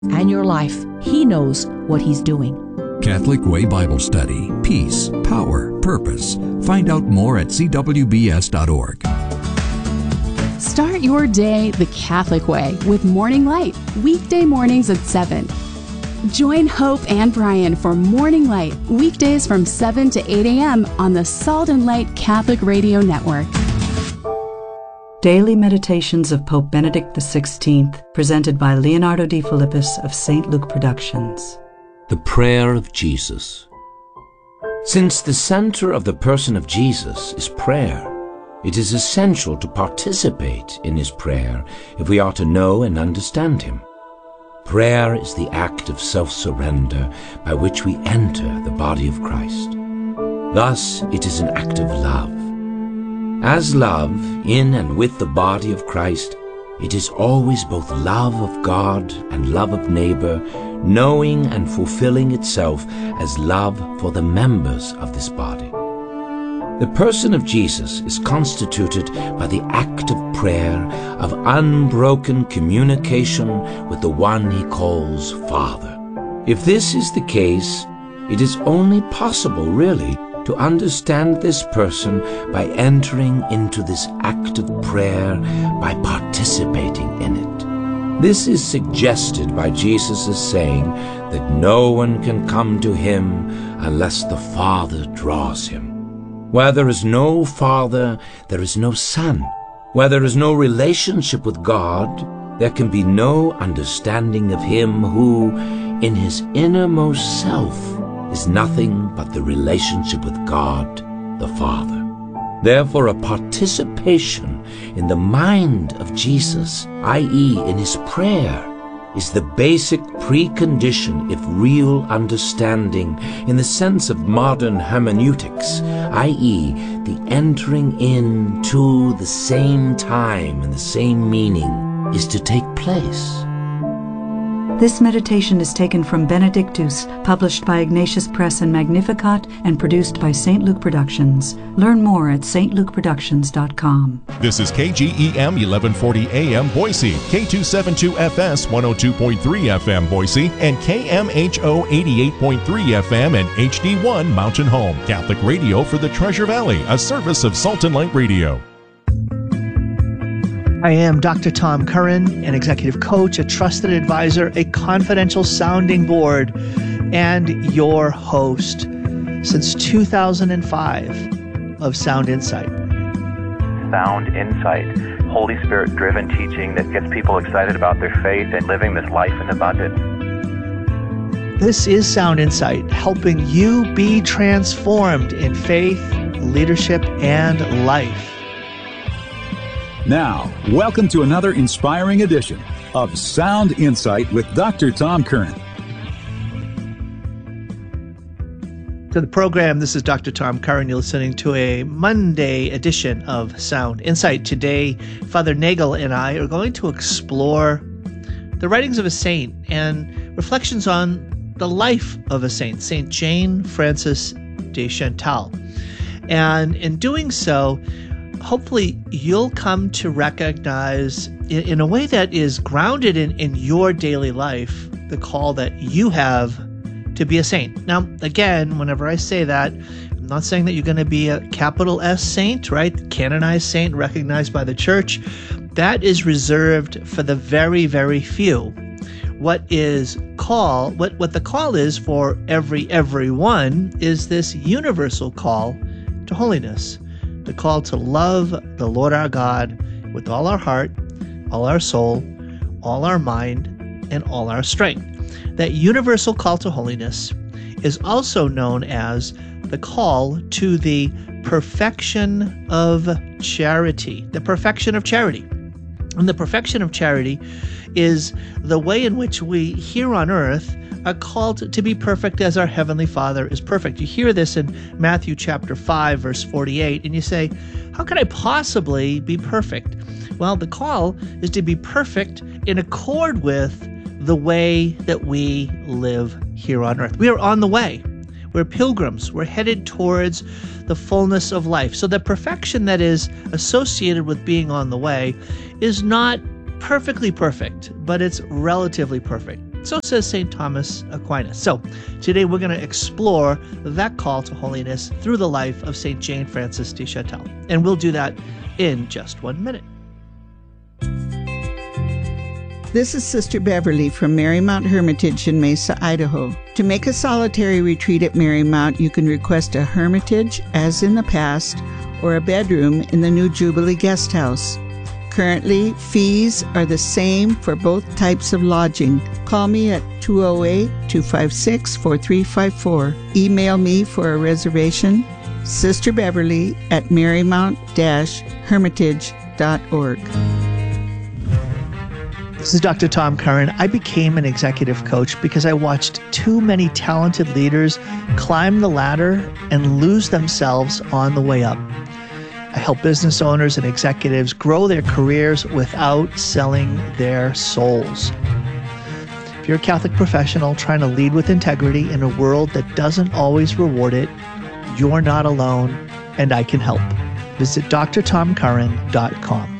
and your life. He knows what He's doing. Catholic Way Bible Study. Peace, power, purpose. Find out more at cwbs.org. Start your day the Catholic way with Morning Light, weekday mornings at 7. Join Hope and Brian for Morning Light, weekdays from 7 to 8 a.m. on the Salt and Light Catholic Radio Network. Daily Meditations of Pope Benedict XVI, presented by Leonardo Di Philippis of St. Luke Productions. The Prayer of Jesus. Since the center of the person of Jesus is prayer, it is essential to participate in His prayer if we are to know and understand Him. Prayer is the act of self-surrender by which we enter the body of Christ. Thus, it is an act of love. As love in and with the body of Christ, it is always both love of God and love of neighbor, knowing and fulfilling itself as love for the members of this body. The person of Jesus is constituted by the act of prayer, of unbroken communication with the one He calls Father. If this is the case, it is only possible, really, to understand this person by entering into this act of prayer, by participating in it. This is suggested by Jesus' saying that no one can come to Him unless the Father draws him. Where there is no Father, there is no Son. Where there is no relationship with God, there can be no understanding of Him who, in His innermost self, is nothing but the relationship with God, the Father. Therefore, a participation in the mind of Jesus, i.e. in His prayer, is the basic precondition if real understanding in the sense of modern hermeneutics, i.e. the entering into the same time and the same meaning, is to take place. This meditation is taken from Benedictus, published by Ignatius Press and Magnificat, and produced by St. Luke Productions. Learn more at stlukeproductions.com. This is KGEM 1140 AM Boise, K272FS 102.3 FM Boise, and KMHO 88.3 FM and HD1 Mountain Home. Catholic radio for the Treasure Valley, a service of Salt and Light Radio. I am Dr. Tom Curran, an executive coach, a trusted advisor, a confidential sounding board, and your host since 2005 of Sound Insight. Sound Insight, Holy Spirit-driven teaching that gets people excited about their faith and living this life in abundance. This is Sound Insight, helping you be transformed in faith, leadership, and life. Now, welcome to another inspiring edition of Sound Insight with Dr. Tom Curran. To the program, this is Dr. Tom Curran. You're listening to a Monday edition of Sound Insight. Today, Father Nagel and I are going to explore the writings of a saint and reflections on the life of a saint, Saint Jane Frances de Chantal. And in doing so, hopefully you'll come to recognize in a way that is grounded in your daily life the call that you have to be a saint. Now, again, whenever I say that, I'm not saying that you're going to be a capital S saint, right? Canonized saint recognized by the church. That is reserved for the very, very few. What the call is for everyone is this universal call to holiness. The call to love the Lord our God with all our heart, all our soul, all our mind, and all our strength. That universal call to holiness is also known as the call to the perfection of charity. The perfection of charity. And the perfection of charity is the way in which we here on earth are called to be perfect as our Heavenly Father is perfect. You hear this in Matthew chapter 5, verse 48, and you say, how can I possibly be perfect? Well, the call is to be perfect in accord with the way that we live here on earth. We are on the way. We're pilgrims. We're headed towards the fullness of life. So the perfection that is associated with being on the way is not perfectly perfect, but it's relatively perfect. So says St. Thomas Aquinas. So today we're going to explore that call to holiness through the life of St. Jane Frances de Chantal. And we'll do that in just 1 minute. This is Sister Beverly from Marymount Hermitage in Mesa, Idaho. To make a solitary retreat at Marymount, you can request a hermitage, as in the past, or a bedroom in the new Jubilee Guest House. Currently, fees are the same for both types of lodging. Call me at 208-256-4354. Email me for a reservation, sisterbeverly@marymount-hermitage.org. This is Dr. Tom Curran. I became an executive coach because I watched too many talented leaders climb the ladder and lose themselves on the way up. I help business owners and executives grow their careers without selling their souls. If you're a Catholic professional trying to lead with integrity in a world that doesn't always reward it, you're not alone, and I can help. Visit drtomcurran.com.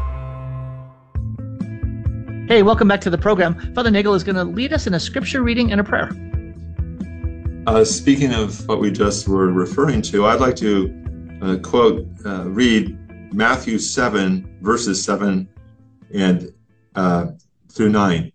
Hey, welcome back to the program. Father Nagel is going to lead us in a scripture reading and a prayer. Speaking of what we just were referring to, I'd like to read Matthew 7, verses 7 and through 9.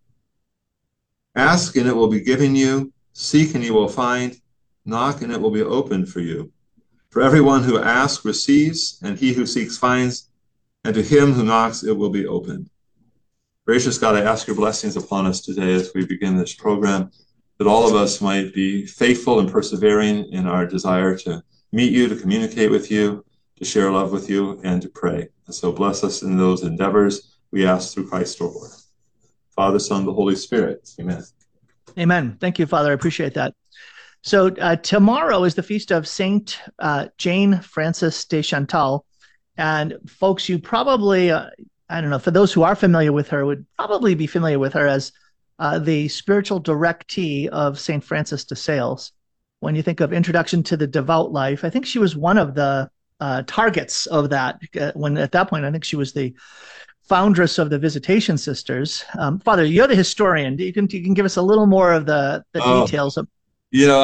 Ask and it will be given you, seek and you will find, knock and it will be opened for you. For everyone who asks receives, and he who seeks finds, and to him who knocks it will be opened. Gracious God, I ask your blessings upon us today as we begin this program, that all of us might be faithful and persevering in our desire to meet you, to communicate with you, to share love with you, and to pray. And so bless us in those endeavors, we ask through Christ our Lord. Father, Son, the Holy Spirit. Amen. Amen. Thank you, Father. I appreciate that. So tomorrow is the feast of St. Jane Frances de Chantal. And folks, you probably, I don't know, for those who are familiar with her, would probably be familiar with her as the spiritual directee of St. Francis de Sales. When you think of Introduction to the Devout Life, I think she was one of the targets of that. When at that point, I think she was the foundress of the Visitation Sisters. Father, you're the historian. You can give us a little more of the details of. You know,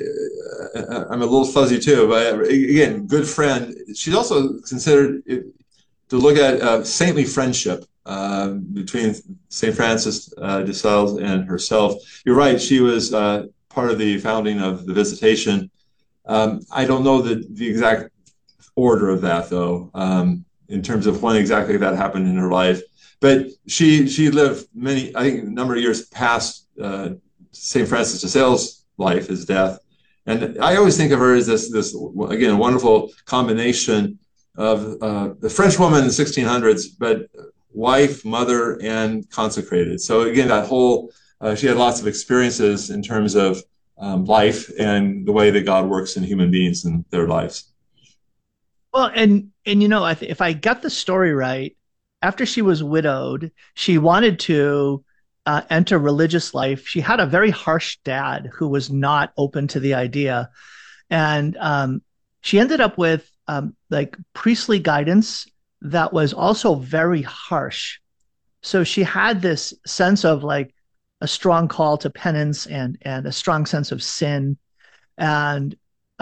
I'm a little fuzzy too, but again, good friend. She's also considered to look at saintly friendship between St. Francis de Sales and herself. You're right. She was part of the founding of the Visitation. I don't know the exact order of that, though, in terms of when exactly that happened in her life. But she lived a number of years past St. Francis de Sales' life, his death. And I always think of her as this again, wonderful combination of the French woman in the 1600s, but wife, mother, and consecrated. So again, that whole she had lots of experiences in terms of life and the way that God works in human beings and their lives. Well, and you know, if I got the story right, after she was widowed, she wanted to enter religious life. She had a very harsh dad who was not open to the idea, and she ended up with like priestly guidance that was also very harsh. So she had this sense of like a strong call to penance and a strong sense of sin. And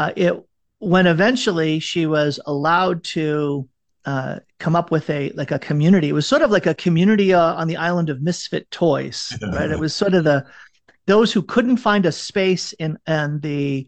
when eventually she was allowed to come up with a community, it was sort of like a community on the island of misfit toys, right? It was sort of those who couldn't find a space in the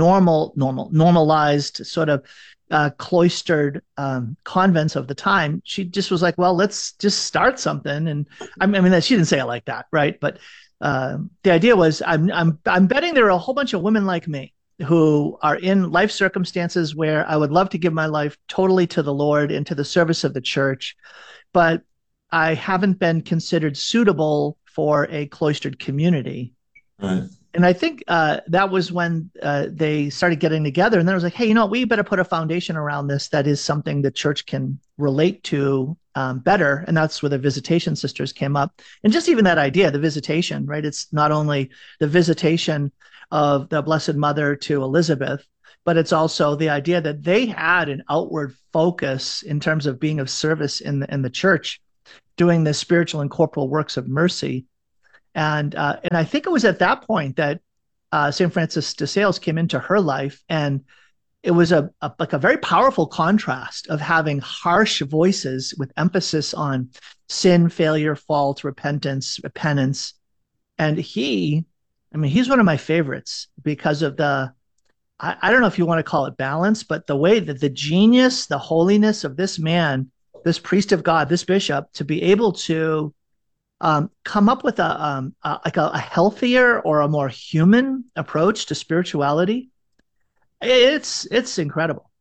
normalized sort of cloistered convents of the time. She just was like, well, let's just start something. And I mean, she didn't say it like that, right? But the idea was, I'm betting there are a whole bunch of women like me who are in life circumstances where I would love to give my life totally to the Lord and to the service of the church, but I haven't been considered suitable for a cloistered community. Right. And I think that was when they started getting together, and then I was like, hey, you know what? We better put a foundation around this that is something the church can relate to better. And that's where the Visitation Sisters came up. And just even that idea, the visitation, right? It's not only the visitation of the Blessed Mother to Elizabeth, but it's also the idea that they had an outward focus in terms of being of service in the church, doing the spiritual and corporal works of mercy. And I think it was at that point that St. Francis de Sales came into her life, and it was like a very powerful contrast of having harsh voices with emphasis on sin, failure, fault, repentance, penance. And he's one of my favorites because of I don't know if you want to call it balance, but the way that the genius, the holiness of this man, this priest of God, this bishop, to be able to come up with a healthier or a more human approach to spirituality. It's incredible.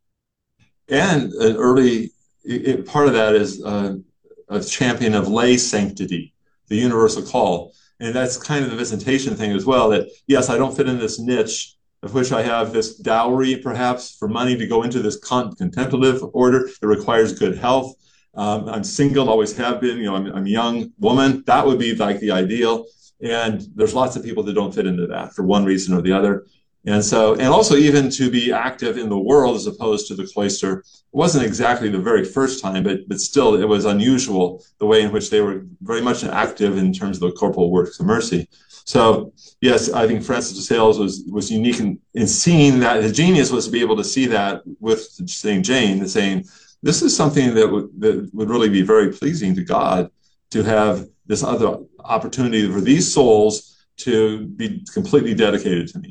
And an early part of that is a champion of lay sanctity, the universal call. And that's kind of the visitation thing as well, that yes, I don't fit in this niche of which I have this dowry perhaps for money to go into this contemplative order. It requires good health. I'm single, always have been, I'm a young woman. That would be like the ideal. And there's lots of people that don't fit into that for one reason or the other. And also even to be active in the world as opposed to the cloister wasn't exactly the very first time, but still it was unusual the way in which they were very much active in terms of the corporal works of mercy. So yes, I think Francis de Sales was unique in seeing that. His genius was to be able to see that with St. Jane, saying, this is something that would really be very pleasing to God, to have this other opportunity for these souls to be completely dedicated to me.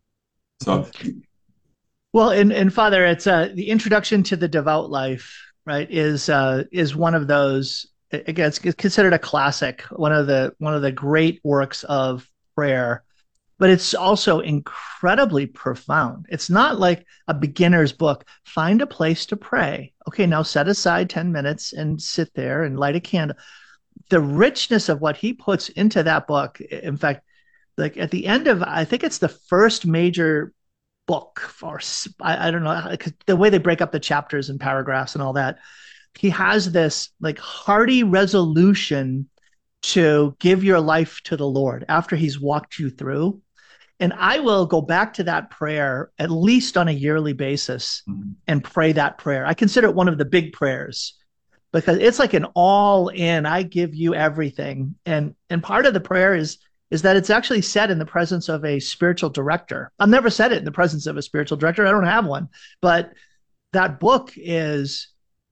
So, well, and Father, it's the introduction to the devout life, right? Is one of those. Again, it's considered a classic, one of the great works of prayer, but it's also incredibly profound. It's not like a beginner's book. Find a place to pray. Okay, now set aside 10 minutes and sit there and light a candle. The richness of what he puts into that book, in fact, like at the end of, I think it's the first major book, or I don't know, the way they break up the chapters and paragraphs and all that, he has this like hearty resolution to give your life to the Lord after he's walked you through. And I will go back to that prayer at least on a yearly basis and pray that prayer. I consider it one of the big prayers because it's like an all in, I give you everything. And part of the prayer is that it's actually said in the presence of a spiritual director. I've never said it in the presence of a spiritual director. I don't have one, but that book is,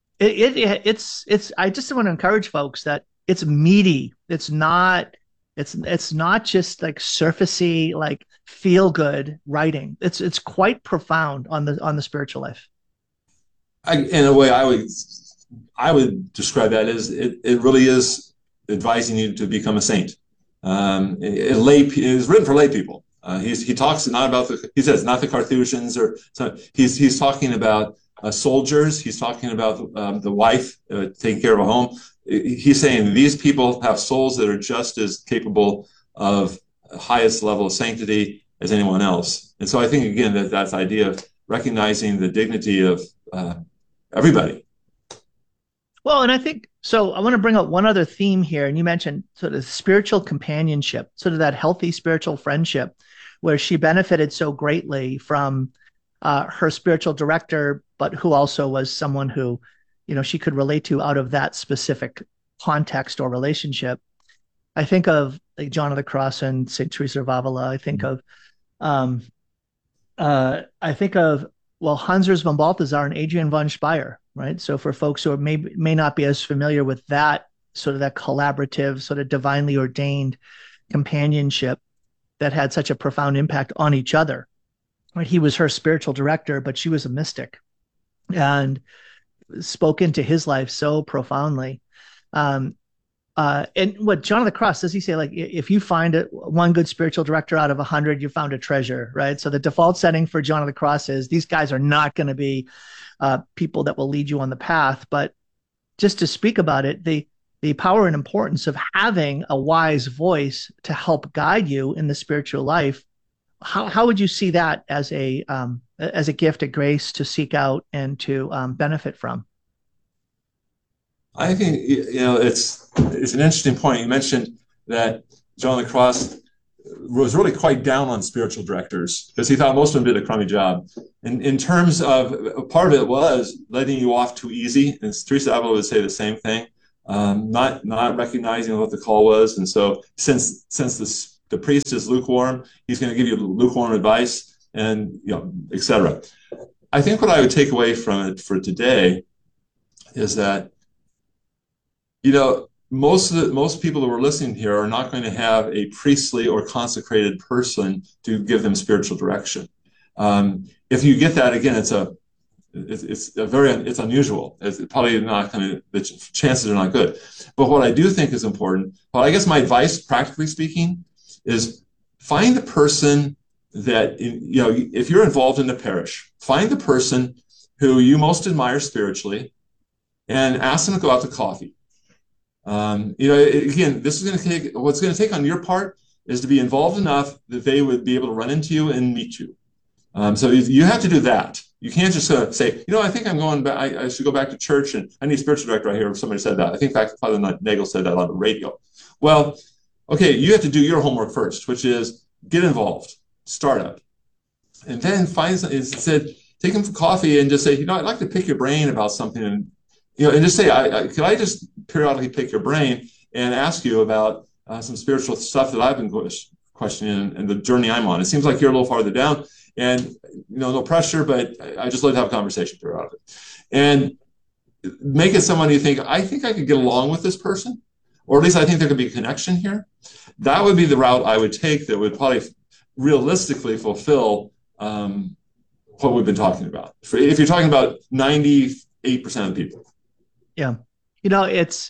it's I just want to encourage folks that it's meaty. It's not just like surfacey, like feel good writing. It's quite profound on the spiritual life. In a way, I would describe that as it really is advising you to become a saint. It is written for lay people. He talks not about he says not the Carthusians or so. He's talking about soldiers. He's talking about the wife taking care of a home. He's saying these people have souls that are just as capable of highest level of sanctity as anyone else. And so I think, again, that's the idea of recognizing the dignity of everybody. Well, and I think, so I want to bring up one other theme here. And you mentioned sort of spiritual companionship, sort of that healthy spiritual friendship, where she benefited so greatly from her spiritual director, but who also was someone who, she could relate to out of that specific context or relationship. I think of like John of the Cross and St. Teresa of Avila. I think of Hans Urs von Balthasar and Adrian von Speyer, right? So for folks who may not be as familiar with that sort of that collaborative, sort of divinely ordained companionship that had such a profound impact on each other. Right? He was her spiritual director, but she was a mystic, and spoke into his life so profoundly. And what John of the Cross, does he say, like, if you find one good spiritual director out of 100, you found a treasure, right? So the default setting for John of the Cross is these guys are not going to be people that will lead you on the path. But just to speak about it, the power and importance of having a wise voice to help guide you in the spiritual life. How would you see that as a gift, a grace to seek out and to benefit from? I think it's an interesting point. You mentioned that John of the Cross was really quite down on spiritual directors because he thought most of them did a crummy job. And in terms of part of it was letting you off too easy, and Teresa of Avila would say the same thing. not recognizing what the call was. And so since the priest is lukewarm, he's going to give you lukewarm advice, and etc. I think what I would take away from it for today is that most people that were listening here are not going to have a priestly or consecrated person to give them spiritual direction. If you get that, again, it's unusual. It's probably not the chances are not good. But what I do think is important, well, I guess my advice, practically speaking, is find the person that, if you're involved in the parish, find the person who you most admire spiritually and ask them to go out to coffee. Again, this is going to take, what's going to take on your part is to be involved enough that they would be able to run into you and meet you. So you have to do that. You can't just say, I think I'm going back, I should go back to church and I need a spiritual director. I hear somebody said that. I think Father Nagel said that on the radio. Well, okay, you have to do your homework first, which is get involved, start up. And then take them for coffee and just say, I'd like to pick your brain about something. And just say, could I just periodically pick your brain and ask you about some spiritual stuff that I've been questioning and the journey I'm on. It seems like you're a little farther down, and no pressure, but I just like to have a conversation periodically. And make it someone you think, I think I could get along with this person, or at least I think there could be a connection here. That would be the route I would take that would probably realistically fulfill what we've been talking about. If you're talking about 98% of the people. Yeah. It's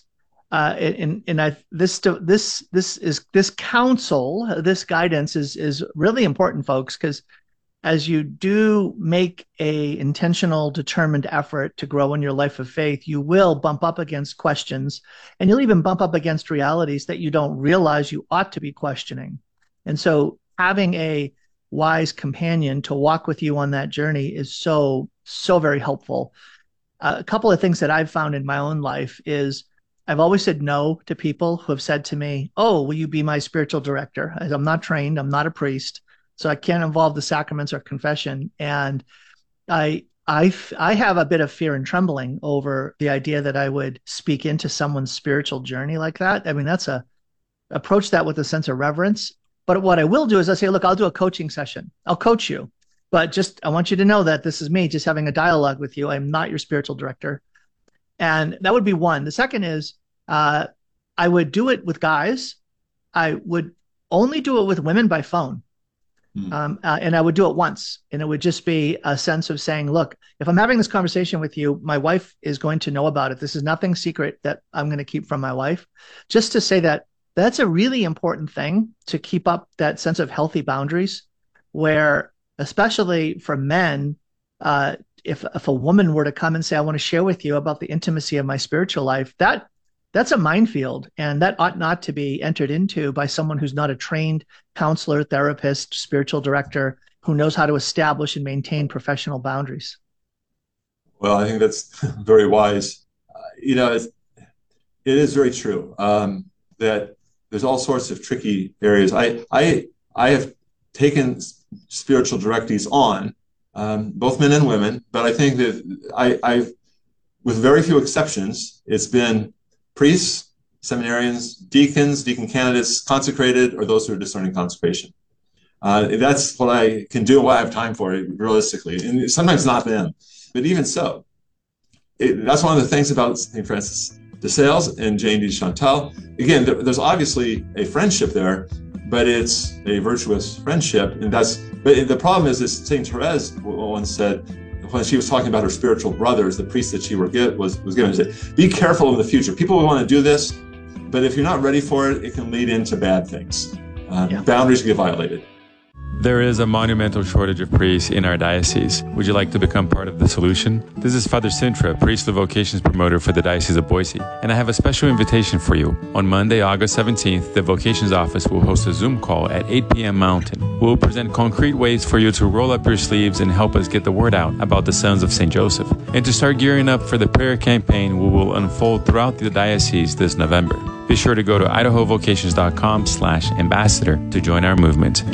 this counsel, this guidance is really important, folks, because as you do make a intentional, determined effort to grow in your life of faith, you will bump up against questions, and you'll even bump up against realities that you don't realize you ought to be questioning. And so having a wise companion to walk with you on that journey is so very helpful. A couple of things that I've found in my own life is I've always said no to people who have said to me, "Oh, will you be my spiritual director?" I'm not trained. I'm not a priest, so I can't involve the sacraments or confession. And I have a bit of fear and trembling over the idea that I would speak into someone's spiritual journey like that. I mean, approach that with a sense of reverence. But what I will do is I say, look, I'll do a coaching session. I'll coach you. But I want you to know that this is me just having a dialogue with you. I'm not your spiritual director. And that would be one. The second is I would do it with guys. I would only do it with women by phone. And I would do it once. And it would just be a sense of saying, look, if I'm having this conversation with you, my wife is going to know about it. This is nothing secret that I'm going to keep from my wife. Just to say that that's a really important thing, to keep up that sense of healthy boundaries, where especially for men, if a woman were to come and say, I want to share with you about the intimacy of my spiritual life, that's a minefield, and that ought not to be entered into by someone who's not a trained counselor, therapist, spiritual director, who knows how to establish and maintain professional boundaries. Well, I think that's very wise. It is very true that there's all sorts of tricky areas. I have taken spiritual directees on, both men and women, but I think that I've, with very few exceptions, it's been priests, seminarians, deacons, deacon candidates, consecrated, or those who are discerning consecration. That's what I can do, what I have time for, realistically, and sometimes not them. But even so, that's one of the things about St. Francis de Sales and Jane de Chantal. Again, there's obviously a friendship there, but it's a virtuous friendship, but the problem is that St. Therese once said, when she was talking about her spiritual brothers, the priest that she was given, to say, be careful in the future. People will want to do this, but if you're not ready for it, it can lead into bad things. Boundaries get violated. There is a monumental shortage of priests in our diocese. Would you like to become part of the solution? This is Father Sintra, priestly vocations promoter for the Diocese of Boise, and I have a special invitation for you. On Monday, August 17th, the vocations office will host a Zoom call at 8 p.m. Mountain. We'll present concrete ways for you to roll up your sleeves and help us get the word out about the Sons of St. Joseph. And to start gearing up for the prayer campaign we will unfold throughout the diocese this November. Be sure to go to idahovocations.com/ambassador to join our movement.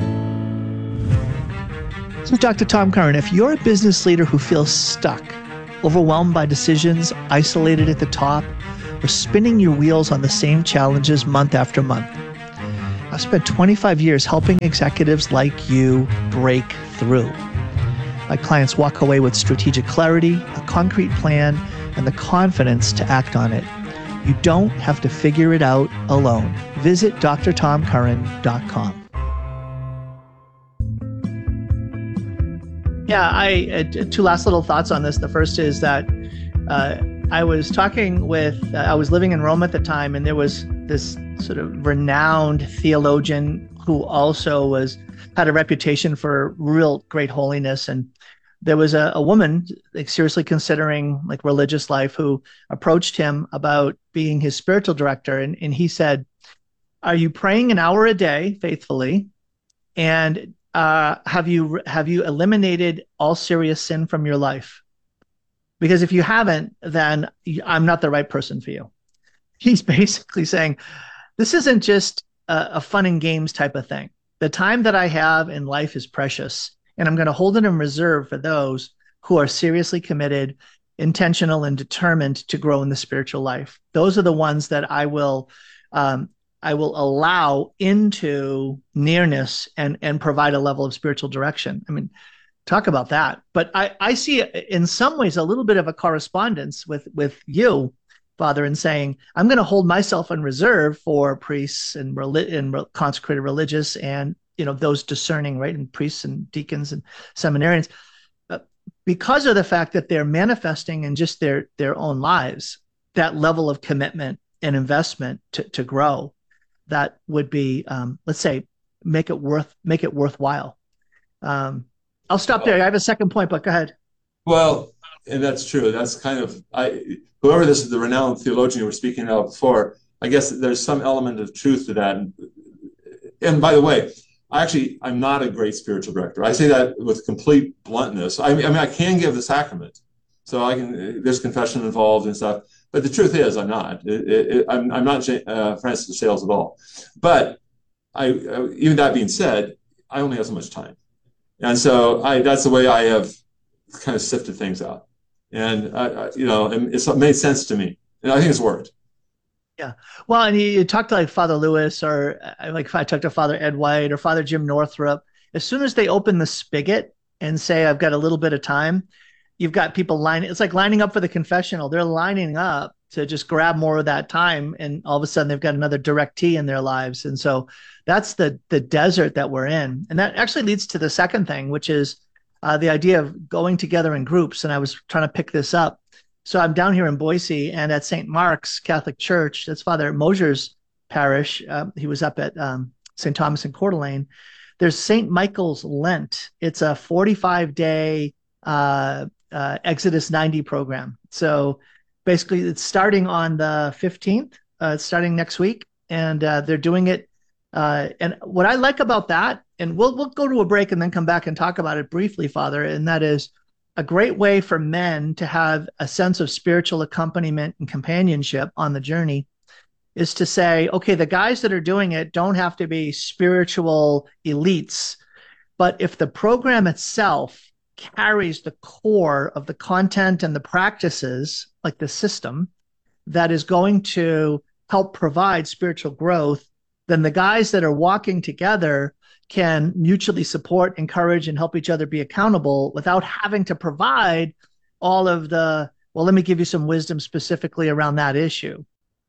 So Dr. Tom Curran, if you're a business leader who feels stuck, overwhelmed by decisions, isolated at the top, or spinning your wheels on the same challenges month after month. I've spent 25 years helping executives like you break through. My clients walk away with strategic clarity, a concrete plan, and the confidence to act on it. You don't have to figure it out alone. Visit drtomcurran.com. Yeah, two last little thoughts on this. The first is that I was talking with, I was living in Rome at the time, and there was this sort of renowned theologian who also had a reputation for real great holiness. And there was a woman seriously considering religious life who approached him about being his spiritual director. And he said, "Are you praying an hour a day faithfully? And have you eliminated all serious sin from your life? Because if you haven't, then I'm not the right person for you." He's basically saying, this isn't just a fun and games type of thing. The time that I have in life is precious, and I'm going to hold it in reserve for those who are seriously committed, intentional, and determined to grow in the spiritual life. Those are the ones that I will allow into nearness and provide a level of spiritual direction. I mean, talk about that. But I see in some ways a little bit of a correspondence with you, Father, in saying, I'm going to hold myself in reserve for priests and consecrated religious and, those discerning, right, and priests and deacons and seminarians, because of the fact that they're manifesting in just their own lives that level of commitment and investment to grow. That would be, let's say, make it worthwhile. I'll stop there. I have a second point, but go ahead. Well, and that's true. That's kind of, whoever this is, the renowned theologian you were speaking of before, I guess there's some element of truth to that. And by the way, I'm not a great spiritual director. I say that with complete bluntness. I mean, I can give the sacrament, so there's confession involved and stuff. But the truth is, I'm not. I'm not Francis de Sales at all. But even that being said, I only have so much time, and so that's the way I have kind of sifted things out, and it's made sense to me, and I think it's worked. Yeah. Well, and you talk to Father Lewis, or if I talk to Father Ed White or Father Jim Northrup, as soon as they open the spigot and say, I've got a little bit of time, you've got people it's like lining up for the confessional. They're lining up to just grab more of that time. And all of a sudden they've got another directee in their lives. And so that's the desert that we're in. And that actually leads to the second thing, which is the idea of going together in groups. And I was trying to pick this up. So I'm down here in Boise, and at St. Mark's Catholic Church, that's Father Mosier's parish. He was up at St. Thomas in Coeur d'Alene. There's St. Michael's Lent. It's a 45-day Exodus 90 program. So basically, it's starting on the 15th. It's starting next week, and they're doing it. And what I like about that, and we'll go to a break and then come back and talk about it briefly, Father, and that is a great way for men to have a sense of spiritual accompaniment and companionship on the journey is to say, okay, the guys that are doing it don't have to be spiritual elites, but if the program itself carries the core of the content and the practices, like the system, that is going to help provide spiritual growth, then the guys that are walking together can mutually support, encourage, and help each other be accountable without having to provide all of the, well, let me give you some wisdom specifically around that issue.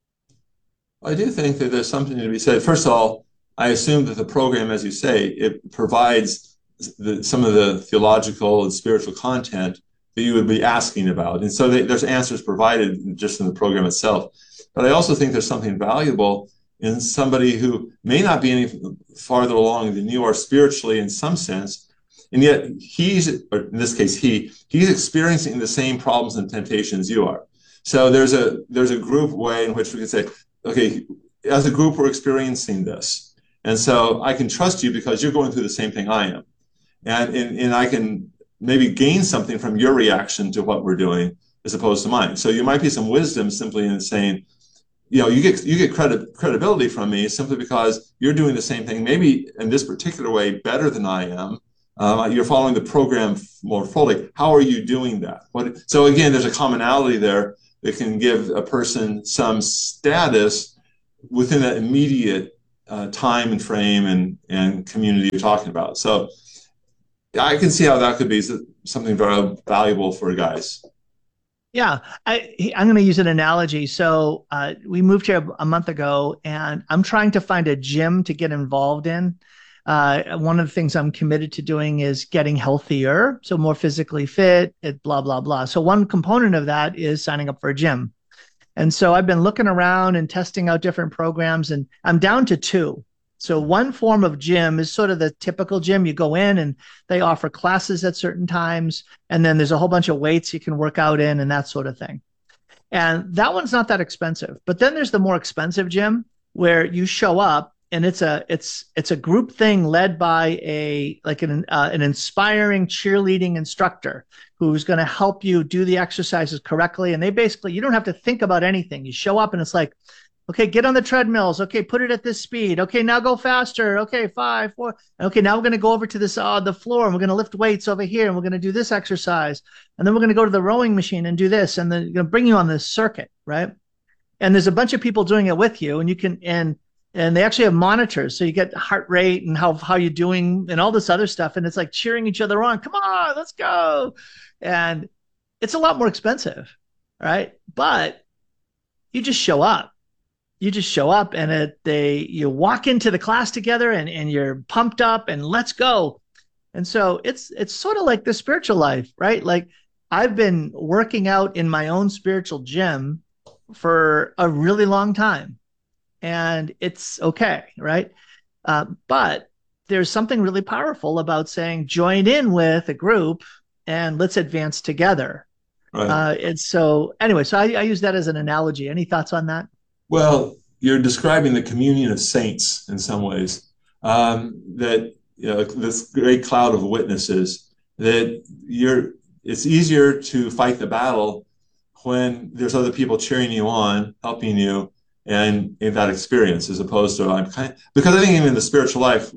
I do think that there's something to be said. First of all, I assume that the program, as you say, it provides some of the theological and spiritual content that you would be asking about. And so there's answers provided just in the program itself. But I also think there's something valuable in somebody who may not be any farther along than you are spiritually in some sense, and yet or in this case, he's experiencing the same problems and temptations you are. So there's a group way in which we can say, okay, as a group, we're experiencing this. And so I can trust you because you're going through the same thing I am. And I can maybe gain something from your reaction to what we're doing as opposed to mine. So you might be some wisdom simply in saying, you get credibility from me simply because you're doing the same thing, maybe in this particular way better than I am. You're following the program more fully. How are you doing that? So again, there's a commonality there, that can give a person some status within that immediate time and frame and community you're talking about. So I can see how that could be something very valuable for guys. Yeah, I'm going to use an analogy. So we moved here a month ago, and I'm trying to find a gym to get involved in. One of the things I'm committed to doing is getting healthier, so more physically fit, blah, blah, blah. So one component of that is signing up for a gym. And so I've been looking around and testing out different programs, and I'm down to 2. So one form of gym is sort of the typical gym. You go in and they offer classes at certain times, and then there's a whole bunch of weights you can work out in and that sort of thing. And that one's not that expensive. But then there's the more expensive gym where you show up and it's a group thing led by an inspiring cheerleading instructor who's going to help you do the exercises correctly. And you don't have to think about anything. You show up and it's like, okay, get on the treadmills. Okay, put it at this speed. Okay, now go faster. Okay, 5, 4. Okay, now we're going to go over to this the floor, and we're going to lift weights over here, and we're going to do this exercise. And then we're going to go to the rowing machine and do this, and then going to bring you on this circuit, right? And there's a bunch of people doing it with you, and you can and they actually have monitors, so you get heart rate and how you're doing and all this other stuff, and it's like cheering each other on. Come on, let's go. And it's a lot more expensive, right? But you just show up. You just show up and you walk into the class together and you're pumped up and let's go. And so it's sort of like the spiritual life, right? Like I've been working out in my own spiritual gym for a really long time and it's okay, right? But there's something really powerful about saying join in with a group and let's advance together. Right. And so anyway, so I use that as an analogy. Any thoughts on that? Well, you're describing the communion of saints in some ways, that this great cloud of witnesses, that it's easier to fight the battle when there's other people cheering you on, helping you, and in that experience, as opposed to because I think even in the spiritual life,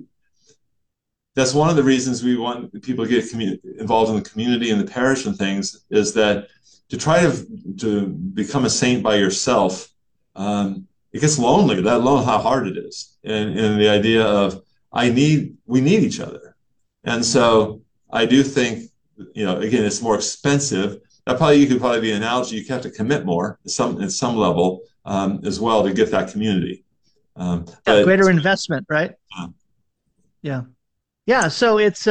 that's one of the reasons we want people to get involved in the community and the parish and things, is that to try to become a saint by yourself, it gets lonely, let alone how hard it is. And the idea of we need each other. And so I do think, again, it's more expensive. You could probably be an analogy. You have to commit more at some level as well to get that community. Greater investment, right? Yeah. Yeah. So it's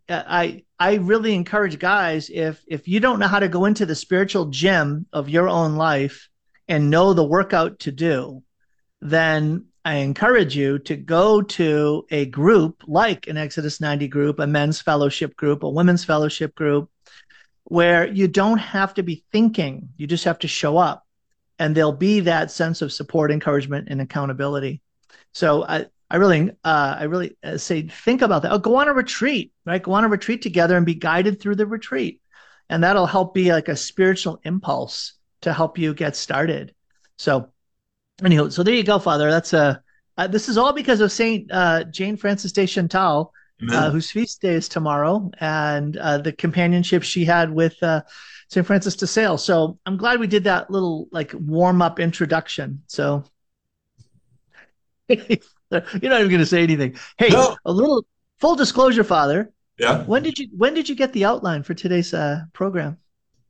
I really encourage guys, if you don't know how to go into the spiritual gym of your own life and know the workout to do, then I encourage you to go to a group like an Exodus 90 group, a men's fellowship group, a women's fellowship group, where you don't have to be thinking, you just have to show up, and there'll be that sense of support, encouragement, and accountability. So I really say, think about that. Go on a retreat, right? Go on a retreat together and be guided through the retreat. And that'll help be like a spiritual impulse to help you get started. So anyhow, so there you go, Father. That's this is all because of Saint Jane Frances de Chantal, whose feast day is tomorrow, and the companionship she had with Saint Francis de Sales. So I'm glad we did that little warm up introduction. So you're not even going to say anything. Hey, no. A little full disclosure, Father. Yeah. When did you get the outline for today's program?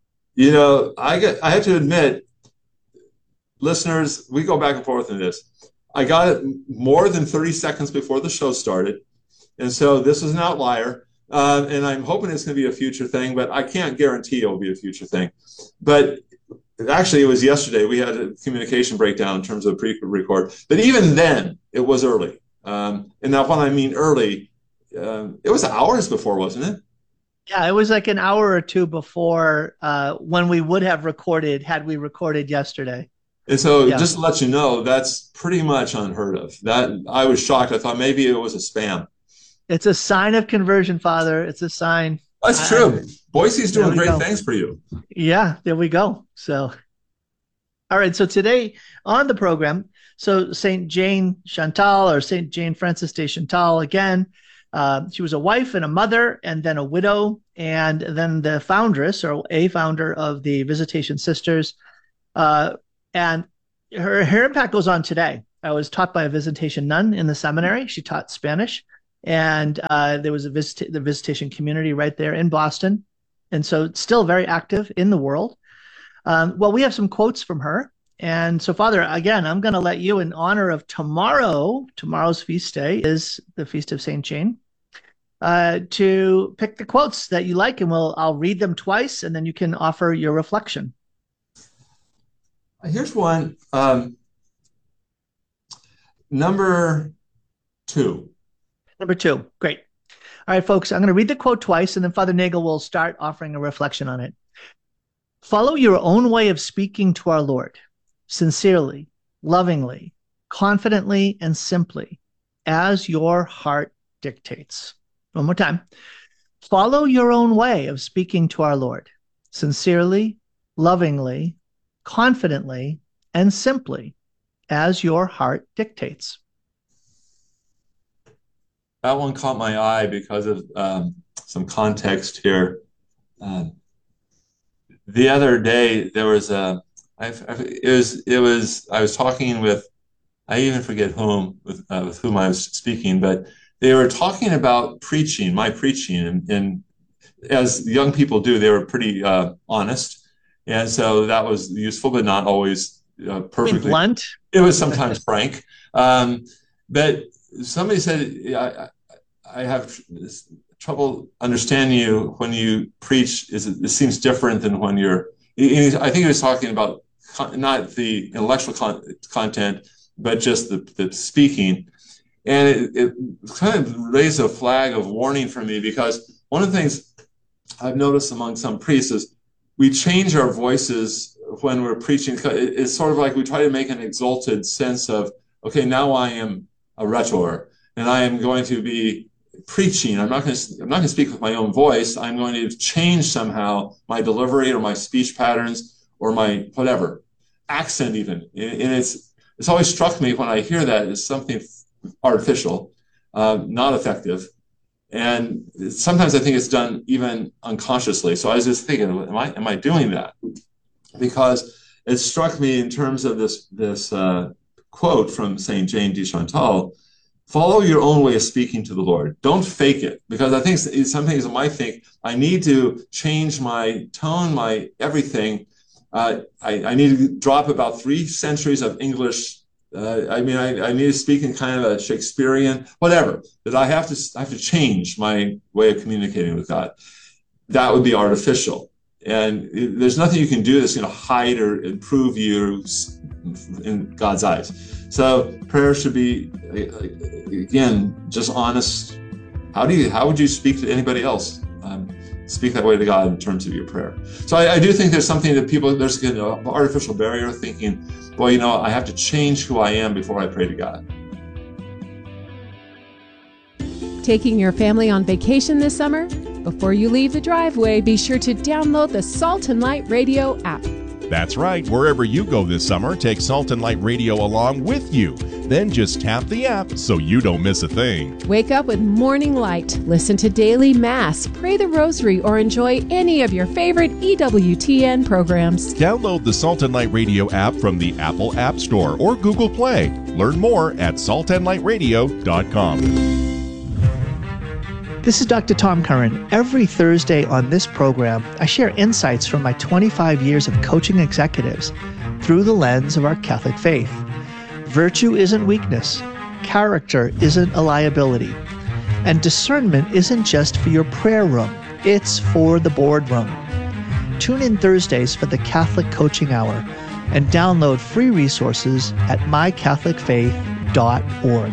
I have to admit, listeners, we go back and forth on this. I got it more than 30 seconds before the show started. And so this is an outlier. And I'm hoping it's going to be a future thing, but I can't guarantee it will be a future thing. But actually, it was yesterday. We had a communication breakdown in terms of pre-record. But even then, it was early. And now when I mean early, it was hours before, wasn't it? Yeah, it was like an hour or two before when we would have recorded had we recorded yesterday. And so just to let you know, that's pretty much unheard of. That I was shocked. I thought maybe it was a spam. It's a sign of conversion, Father. It's a sign. That's true. Boise's doing great things for you. Yeah, there we go. So, all right. So today on the program, so Saint Jane Chantal, or Saint Jane Frances de Chantal again, she was a wife and a mother and then a widow, and then the foundress or a founder of the Visitation Sisters. And her impact goes on today. I was taught by a visitation nun in the seminary. She taught Spanish, and there was the visitation community right there in Boston. And so it's still very active in the world. Well, we have some quotes from her. And so, Father, again, I'm going to let you, in honor of tomorrow's feast day is the Feast of St. Jane, to pick the quotes that you like, and I'll read them twice, and then you can offer your reflection. Here's one. Number 2. Number 2. Great. All right, folks, I'm going to read the quote twice, and then Father Nagel will start offering a reflection on it. Follow your own way of speaking to our Lord, sincerely, lovingly, confidently, and simply, as your heart dictates. One more time. Follow your own way of speaking to our Lord, sincerely, lovingly, confidently, and simply, as your heart dictates. That one caught my eye because of some context here. The other day there was I was talking with, I even forget whom, with whom I was speaking, but they were talking about preaching, my preaching, and as young people do, they were pretty honest, and so that was useful, but not always perfectly blunt. It was sometimes frank, but somebody said, I have trouble understanding you when you preach. It seems different than when you're. I think he was talking about not the intellectual content, but just the speaking, and it kind of raised a flag of warning for me, because one of the things I've noticed among some priests is we change our voices when we're preaching. It's sort of like we try to make an exalted sense of, okay, now I am a rhetor, and I am going to be preaching. I'm not going to speak with my own voice. I'm going to change somehow my delivery or my speech patterns or my whatever accent even. And it's always struck me when I hear that as something artificial, not effective. And sometimes I think it's done even unconsciously. So I was just thinking, am I doing that? Because it struck me in terms of this quote from Saint Jane de Chantal: follow your own way of speaking to the Lord. Don't fake it. Because I think some things I might think, I need to change my tone, my everything. I need to drop about 3 centuries of English. I need to speak in kind of a Shakespearean, whatever. That I have to change my way of communicating with God. That would be artificial. And there's nothing you can do that's going to hide or improve you in God's eyes. So prayer should be, again, just honest. How would you speak to anybody else? Speak that way to God in terms of your prayer. So I do think there's something that there's an artificial barrier thinking, well, I have to change who I am before I pray to God. Taking your family on vacation this summer? Before you leave the driveway, be sure to download the Salt and Light Radio app. That's right. Wherever you go this summer, take Salt and Light Radio along with you. Then just tap the app so you don't miss a thing. Wake up with Morning Light, listen to Daily Mass, pray the Rosary, or enjoy any of your favorite EWTN programs. Download the Salt and Light Radio app from the Apple App Store or Google Play. Learn more at saltandlightradio.com. This is Dr. Tom Curran. Every Thursday on this program, I share insights from my 25 years of coaching executives through the lens of our Catholic faith. Virtue isn't weakness. Character isn't a liability. And discernment isn't just for your prayer room. It's for the boardroom. Tune in Thursdays for the Catholic Coaching Hour and download free resources at mycatholicfaith.org.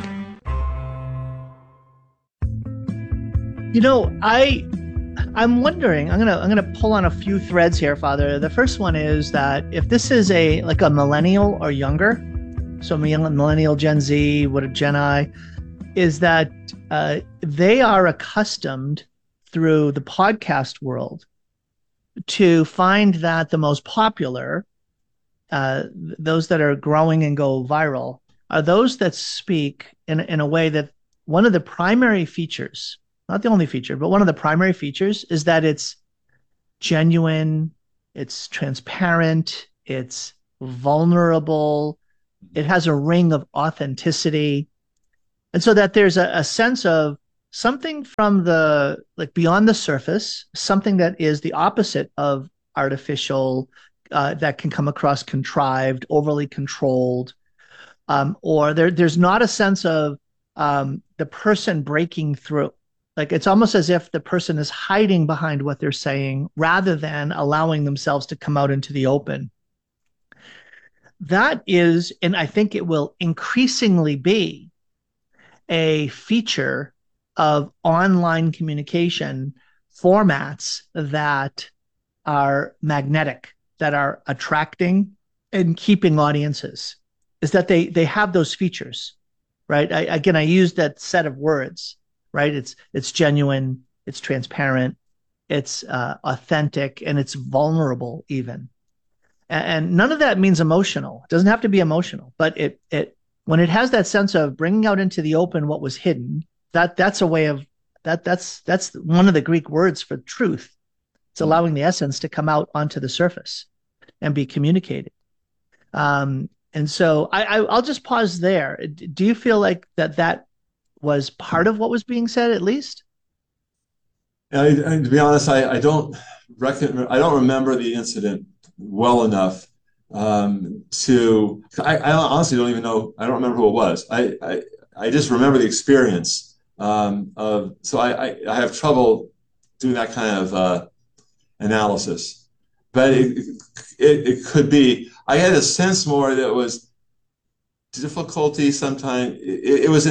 I'm wondering, I'm gonna pull on a few threads here, Father. The first one is that if this is a millennial or younger, so millennial, Gen Z, Gen I, is that they are accustomed through the podcast world to find that the most popular, those that are growing and go viral, are those that speak in a way that one of the primary features, not the only feature, but one of the primary features is that it's genuine, it's transparent, it's vulnerable. It has a ring of authenticity. And so that there's a sense of something from the, like beyond the surface, something that is the opposite of artificial, that can come across contrived, overly controlled, or there's not a sense of the person breaking through. Like it's almost as if the person is hiding behind what they're saying rather than allowing themselves to come out into the open. That is, and I think it will increasingly be, a feature of online communication formats that are magnetic, that are attracting and keeping audiences, is that they have those features, right? I used that set of words, right? It's genuine, it's transparent, it's authentic, and it's vulnerable even. And none of that means emotional. It doesn't have to be emotional, but it when it has that sense of bringing out into the open what was hidden, that's a way of that's one of the Greek words for truth. It's allowing the essence to come out onto the surface and be communicated. And so I'll just pause there. Do you feel like that was part of what was being said, at least? To be honest, I don't remember the incident well enough I honestly don't even know. I don't remember who it was. I just remember the experience so I have trouble doing that kind of analysis. But it could be. I had a sense more that it was difficulty sometimes. It was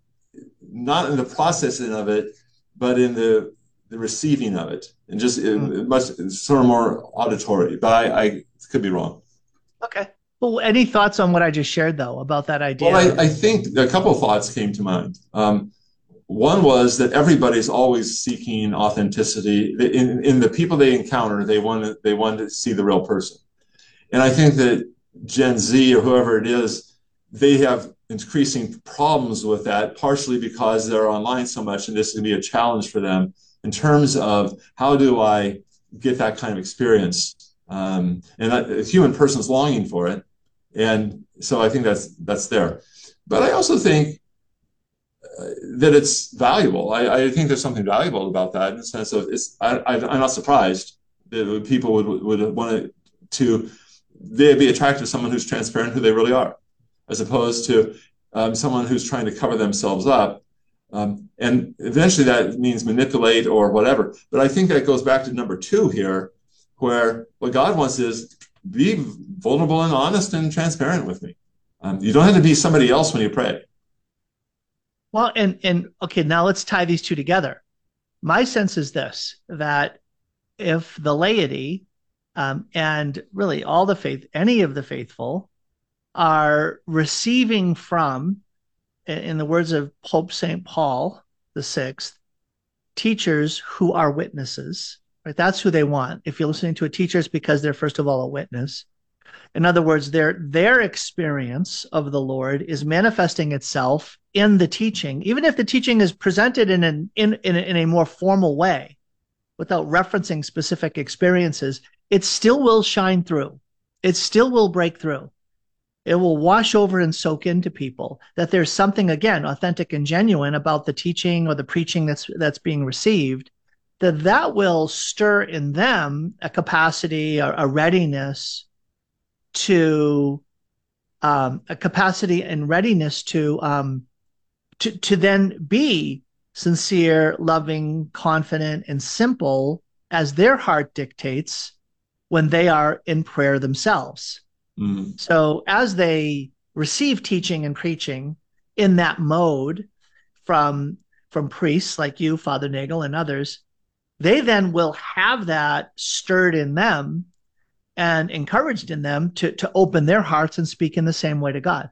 not in the processing of it, but in the receiving of it, and just it's sort of more auditory. But I could be wrong. Okay. Well, any thoughts on what I just shared, though, about that idea? Well, I think a couple of thoughts came to mind. One was that everybody's always seeking authenticity. In the people they encounter, they want to see the real person. And I think that Gen Z or whoever it is, they have increasing problems with that, partially because they're online so much, and this can be a challenge for them in terms of how do I get that kind of experience. And a human person's longing for it. And so I think that's there. But I also think that it's valuable. I think there's something valuable about that in the sense of I'm not surprised that people would want they'd be attracted to someone who's transparent, who they really are, as opposed to someone who's trying to cover themselves up. And eventually that means manipulate or whatever. But I think that goes back to number 2 here, where what God wants is be vulnerable and honest and transparent with me. You don't have to be somebody else when you pray. Well, and okay, now let's tie these two together. My sense is this, that if the laity and really all the faith, any of the faithful, are receiving from, in the words of Pope St. Paul VI, teachers who are witnesses, right? That's who they want. If you're listening to a teacher, it's because they're, first of all, a witness. In other words, their experience of the Lord is manifesting itself in the teaching, even if the teaching is presented in a more formal way, without referencing specific experiences. It still will shine through. It still will break through. It will wash over and soak into people that there's something, again, authentic and genuine about the teaching or the preaching that's being received, that will stir in them a capacity, a readiness to to then be sincere, loving, confident, and simple as their heart dictates when they are in prayer themselves. Mm-hmm. So as they receive teaching and preaching in that mode from priests like you, Father Nagel, and others, they then will have that stirred in them and encouraged in them to open their hearts and speak in the same way to God.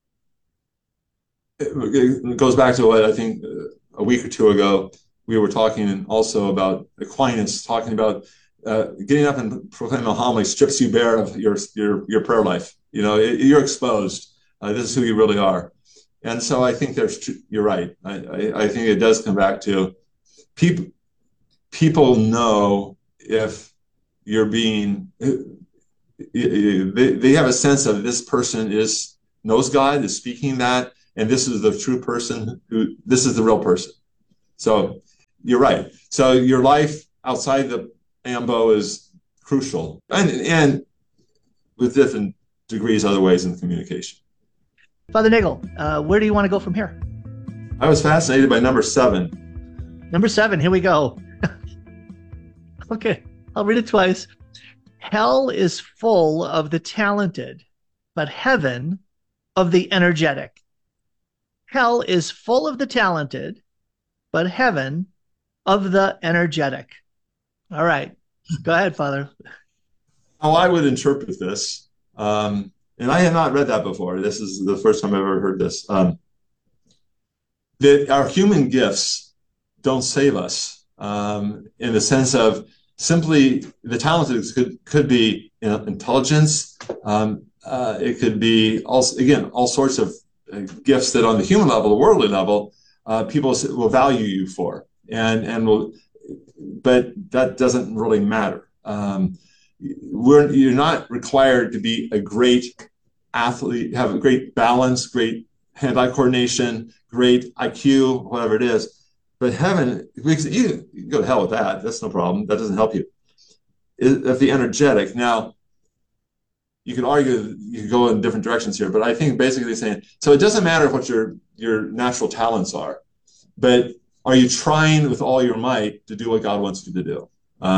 It goes back to what I think a week or two ago we were talking also about Aquinas, talking about getting up and proclaiming a homily strips you bare of your prayer life. You know, you're exposed. This is who you really are. And so I think you're right. I think it does come back to people know if you're being, they have a sense of this person knows God, is speaking that, and this is the true person, this is the real person. So you're right. So your life outside the AMBO is crucial, and with different degrees, other ways in communication. Father Nagel, where do you want to go from here? I was fascinated by number 7. Number 7, here we go. Okay, I'll read it twice. Hell is full of the talented, but heaven of the energetic. Hell is full of the talented, but heaven of the energetic. All right, go ahead, Father. How I would interpret this, and I had not read that before. This is the first time I've ever heard this. That our human gifts don't save us, in the sense of simply the talented could be intelligence. It could be also, again, all sorts of gifts that on the human level, the worldly level, people will value you for, but that doesn't really matter. You're not required to be a great athlete, have a great balance, great hand-eye coordination, great IQ, whatever it is. But heaven, you can go to hell with that. That's no problem. That doesn't help you. If the energetic. Now, you can argue, you can go in different directions here, but I think basically saying, so it doesn't matter what your natural talents are, but are you trying with all your might to do what God wants you to do?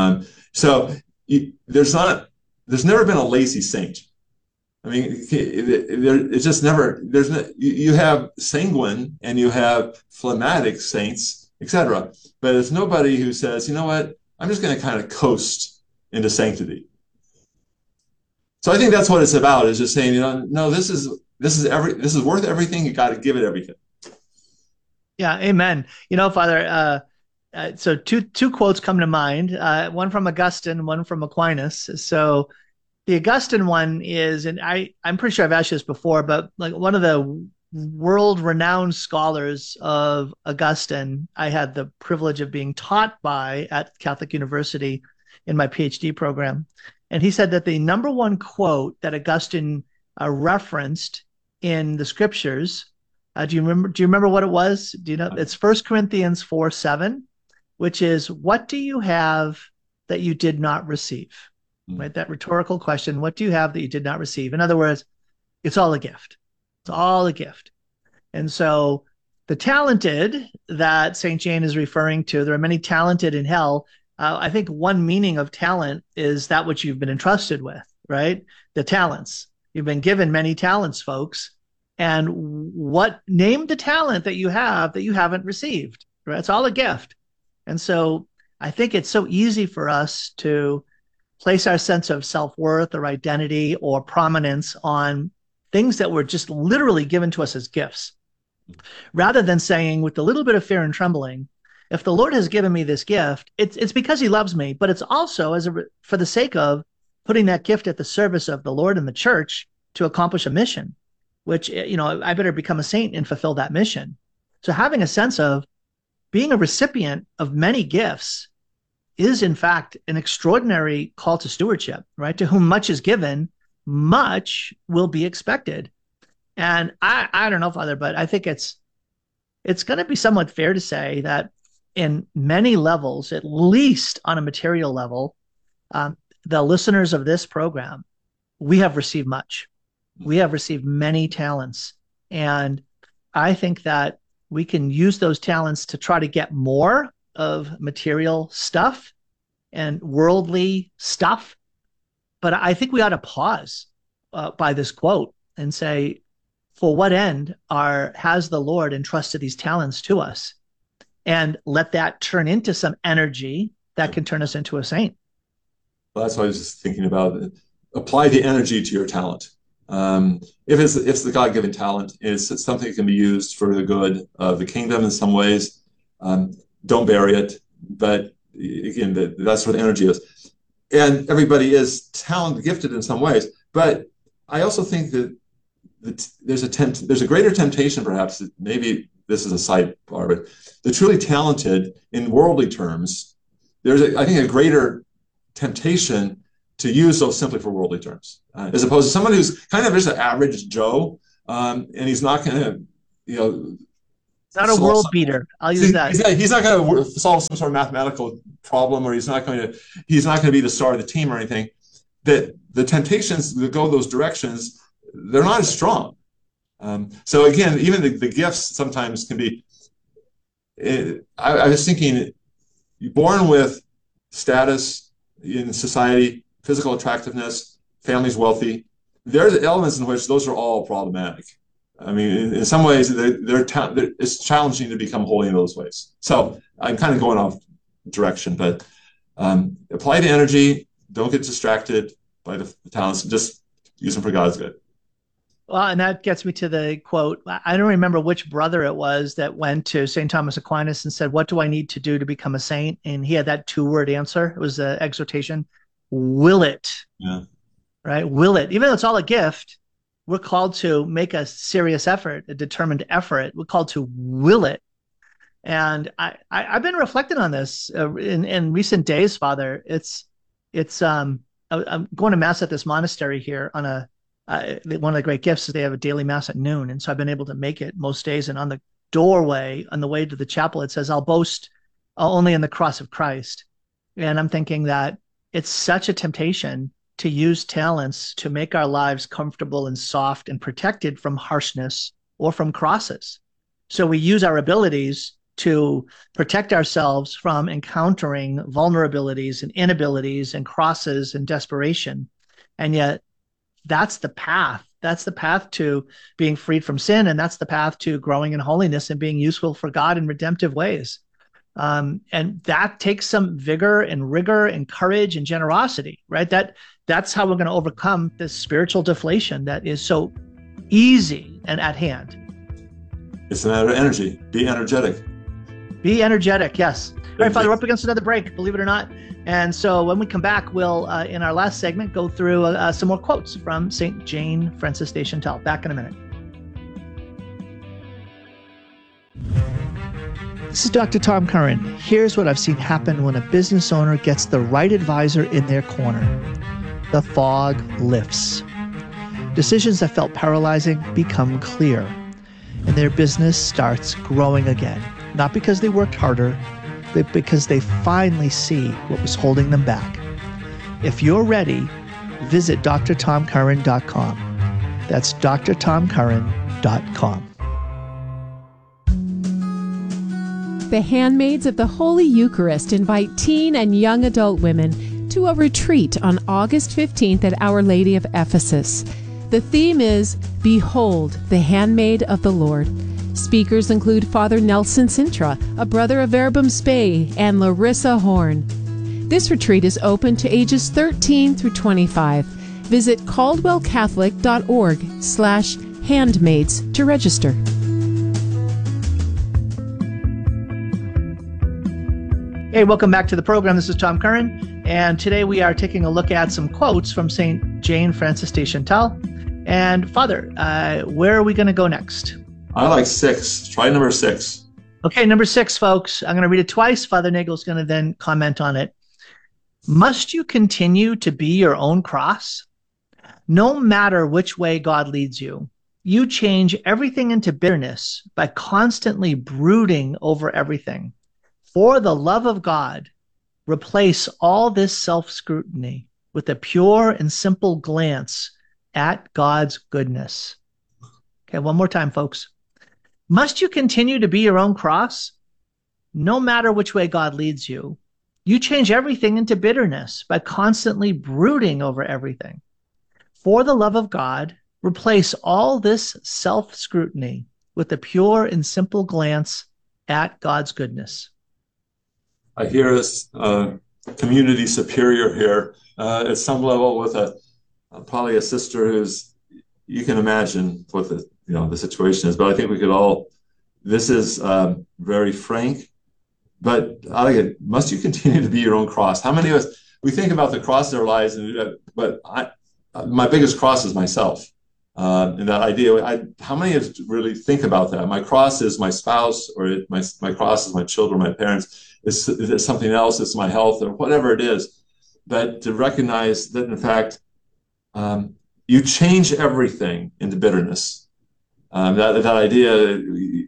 There's never been a lazy saint. I mean, it's just never, you have sanguine and you have phlegmatic saints, etc. But there's nobody who says, you know what, I'm just going to kind of coast into sanctity. So I think that's what it's about, is just saying, no, this is worth everything. You got to give it everything. Yeah, amen. Father, so two quotes come to mind, one from Augustine, one from Aquinas. So the Augustine one is, and I'm pretty sure I've asked you this before, but like one of the world-renowned scholars of Augustine, I had the privilege of being taught by at Catholic University in my PhD program. And he said that the number one quote that Augustine referenced in the scriptures, do you remember what it was? Do you know? It's 1 Corinthians 4:7, which is, what do you have that you did not receive? Right? That rhetorical question, what do you have that you did not receive? In other words, it's all a gift. It's all a gift. And so the talented that St. Jane is referring to, there are many talented in hell. I think one meaning of talent is that which you've been entrusted with, right? The talents. You've been given many talents, folks. And name the talent that you have that you haven't received, right? It's all a gift. And so I think it's so easy for us to place our sense of self-worth or identity or prominence on things that were just literally given to us as gifts, rather than saying with a little bit of fear and trembling, if the Lord has given me this gift, it's because he loves me, but it's also for the sake of putting that gift at the service of the Lord and the church to accomplish a mission, which, I better become a saint and fulfill that mission. So having a sense of being a recipient of many gifts is, in fact, an extraordinary call to stewardship, right? To whom much is given, much will be expected. And I don't know, Father, but I think it's going to be somewhat fair to say that in many levels, at least on a material level, the listeners of this program, we have received much. We have received many talents. And I think that we can use those talents to try to get more of material stuff and worldly stuff. But I think we ought to pause by this quote and say, for what end has the Lord entrusted these talents to us? And let that turn into some energy that can turn us into a saint. Well, that's what I was just thinking about. Apply the energy to your talent. If it's the God-given talent, it's something that can be used for the good of the kingdom in some ways. Don't bury it. But again, that's what energy is. And everybody is gifted in some ways. But I also think that there's a greater temptation, perhaps, that maybe this is a sidebar, but the truly talented in worldly terms, there's, I think, a greater temptation to use those simply for worldly terms, as opposed to someone who's kind of just an average Joe, and he's not going to, not a world beater. I'll use that. He's not going to solve some sort of mathematical problem, or he's not going to be the star of the team or anything. That the temptations that go those directions, they're not as strong. So again, even the gifts sometimes can be. I was thinking, born with status in society, physical attractiveness, family's wealthy. There's elements in which those are all problematic. I mean, in some ways, it's challenging to become holy in those ways. So I'm kind of going off direction, but apply the energy. Don't get distracted by the talents. Just use them for God's good. Well, and that gets me to the quote. I don't remember which brother it was that went to St. Thomas Aquinas and said, "What do I need to do to become a saint?" And he had that 2-word answer. It was an exhortation: will it. Yeah. Right? Will it. Even though it's all a gift, we're called to make a serious effort, a determined effort. We're called to will it. And I've been reflecting on this in recent days, Father. I'm going to Mass at this monastery here on one of the great gifts is they have a daily Mass at noon. And so I've been able to make it most days. And on the doorway, on the way to the chapel, it says, "I'll boast only in the cross of Christ." And I'm thinking that it's such a temptation to use talents to make our lives comfortable and soft and protected from harshness or from crosses. So we use our abilities to protect ourselves from encountering vulnerabilities and inabilities and crosses and desperation. And yet that's the path. That's the path to being freed from sin. And that's the path to growing in holiness and being useful for God in redemptive ways. And that takes some vigor and rigor and courage and generosity, right? That's how we're going to overcome this spiritual deflation that is so easy and at hand. It's a matter of energy. Be energetic. Be energetic, yes. All right, Father, we're up against another break, believe it or not. And so when we come back, we'll, in our last segment, go through some more quotes from St. Jane Frances de Chantal. Back in a minute. This is Dr. Tom Curran. Here's what I've seen happen when a business owner gets the right advisor in their corner. The fog lifts. Decisions that felt paralyzing become clear, and their business starts growing again. Not because they worked harder, but because they finally see what was holding them back. If you're ready, visit drtomcurran.com. That's drtomcurran.com. The Handmaids of the Holy Eucharist invite teen and young adult women to a retreat on August 15th at Our Lady of Ephesus. The theme is Behold, the Handmaid of the Lord. Speakers include Father Nelson Sintra, a brother of Verbum Spei, and Larissa Horn. This retreat is open to ages 13 through 25. Visit caldwellcatholic.org/handmaids to register. Hey, welcome back to the program. This is Tom Curran, and today we are taking a look at some quotes from St. Jane Frances de Chantal. And Father, where are we going to go next? I like 6. Try number 6. Okay, number 6, folks. I'm going to read it twice. Father Nagel's going to then comment on it. Must you continue to be your own cross? No matter which way God leads you, you change everything into bitterness by constantly brooding over everything. For the love of God, replace all this self-scrutiny with a pure and simple glance at God's goodness. Okay, one more time, folks. Must you continue to be your own cross? No matter which way God leads you, you change everything into bitterness by constantly brooding over everything. For the love of God, replace all this self-scrutiny with a pure and simple glance at God's goodness. I hear this community superior here at some level with probably a sister who's, you can imagine what the situation is, but I think we could all, this is very frank, but I like it. Must you continue to be your own cross? How many of us, we think about the cross in our lives, but my biggest cross is myself. And that idea, how many of us really think about that? My cross is my spouse, or my cross is my children, my parents. Is it something else? It's my health, or whatever it is. but to recognize that, in fact, you change everything into bitterness. That idea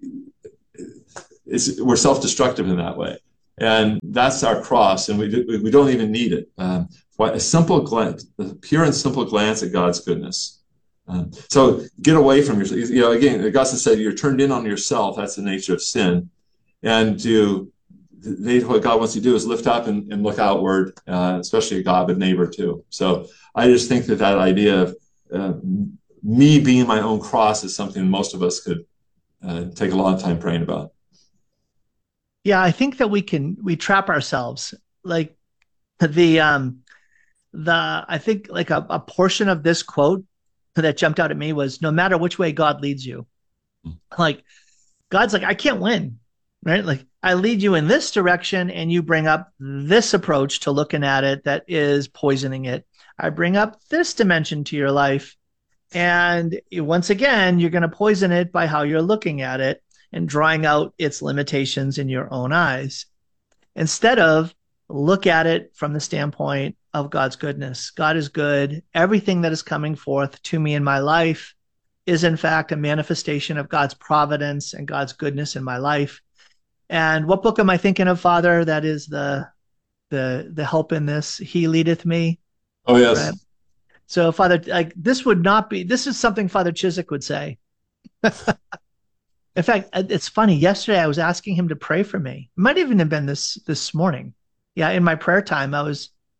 is, we're self-destructive in that way. And that's our cross, and we don't even need it. A simple glance, a pure and simple glance at God's goodness. So get away from yourself. Again, Augustine said, you're turned in on yourself. That's the nature of sin. And what God wants you to do is lift up and look outward, especially at God, but neighbor too. So I just think that idea of me being my own cross is something most of us could take a long time praying about. Yeah, I think that we trap ourselves. Like I think like a portion of this quote that jumped out at me was, no matter which way God leads you, like God's like, I can't win, right? Like I lead you in this direction and you bring up this approach to looking at it that is poisoning it. I bring up this dimension to your life, and once again, you're going to poison it by how you're looking at it and drawing out its limitations in your own eyes. Instead of look at it from the standpoint of God's goodness. God is good. Everything that is coming forth to me in my life is in fact a manifestation of God's providence and God's goodness in my life. And what book am I thinking of, Father? That is the help in this. He leadeth me. Oh, yes. Right? So, Father, like this is something Father Chiswick would say. In fact, it's funny. Yesterday, I was asking him to pray for me. It might even have been this morning. Yeah, in my prayer time, I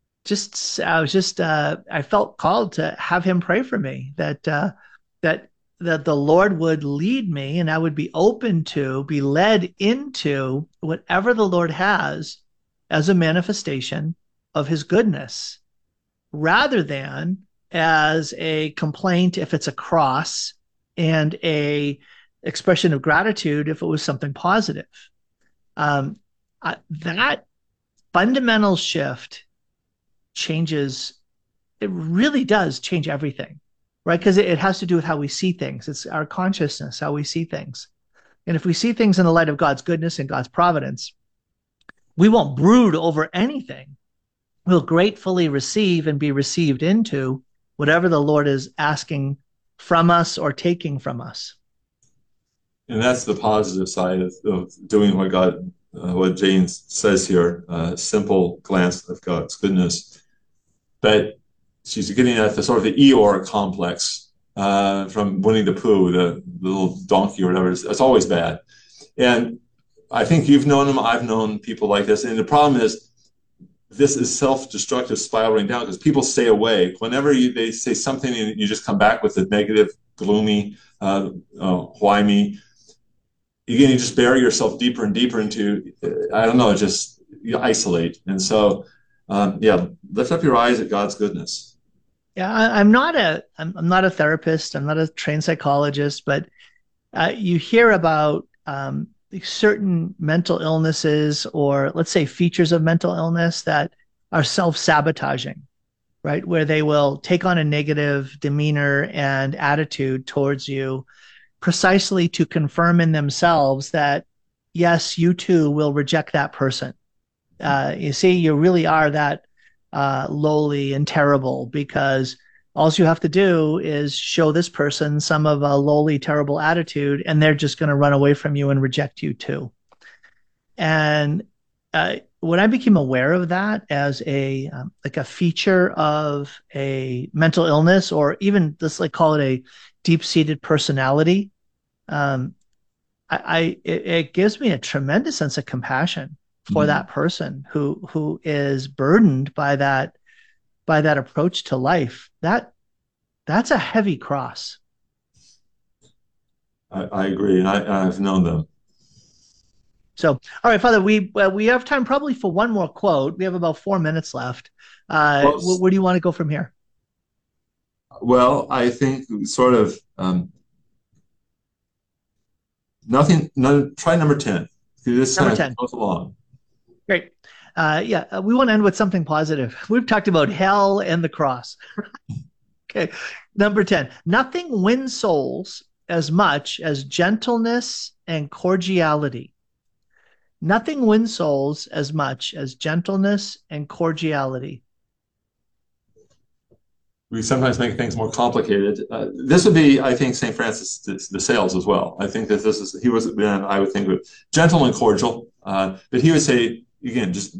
felt called to have him pray for me, that the Lord would lead me and I would be open to be led into whatever the Lord has as a manifestation of his goodness, rather than as a complaint if it's a cross and a expression of gratitude if it was something positive. That fundamental shift changes, it really does change everything, right? Because it has to do with how we see things. It's our consciousness, how we see things. And if we see things in the light of God's goodness and God's providence, we won't brood over anything. We'll gratefully receive and be received into whatever the Lord is asking from us or taking from us. And that's the positive side of doing what James says here, simple glance of God's goodness. But she's getting at the sort of the Eeyore complex from Winnie the Pooh, the little donkey or whatever. It's always bad. And I think you've known them. I've known people like this. And the problem is, this is self-destructive spiraling down because people stay away. Whenever they say something and you just come back with the negative, gloomy, why me? Again, you just bury yourself deeper and deeper into, just you isolate. And so, lift up your eyes at God's goodness. Yeah, I'm not a therapist. I'm not a trained psychologist, but you hear about certain mental illnesses, or let's say features of mental illness that are self-sabotaging, right? Where they will take on a negative demeanor and attitude towards you precisely to confirm in themselves that, yes, you too will reject that person. You see, you really are that lowly and terrible because all you have to do is show this person some of a lowly, terrible attitude, and they're just going to run away from you and reject you too. And when I became aware of that as a feature of a mental illness, or even let's call it a deep-seated personality, it gives me a tremendous sense of compassion for that person who is burdened by that approach to life. That's a heavy cross. I agree, and I've known them. So, all right, Father, we have time probably for one more quote. We have about 4 minutes left. Where do you want to go from here? Well, I think sort of try number 10. This number 10 goes along. Great. We want to end with something positive. We've talked about hell and the cross. Okay. Number 10. Nothing wins souls as much as gentleness and cordiality. Nothing wins souls as much as gentleness and cordiality. we sometimes make things more complicated. This would be, I think, St. Francis de Sales as well. I think that he was, I would think, gentle and cordial, but he would say, again, just